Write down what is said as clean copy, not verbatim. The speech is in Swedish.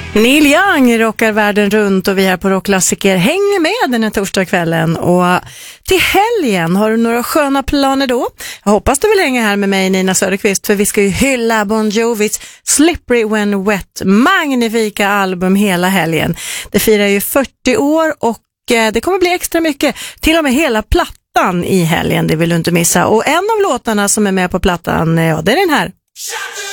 Neil Young rockar världen runt och vi här på Rockklassiker hänger med den här torsdagskvällen. Och till helgen, har du några sköna planer då? Jag hoppas du vill hänga här med mig, Nina Söderqvist, för vi ska ju hylla Bon Jovis Slippery When Wet, magnifika album hela helgen. Det firar ju 40 år och det kommer bli extra mycket, till och med hela plattan i helgen, det vill du inte missa. Och en av låtarna som är med på plattan, ja, det är den här.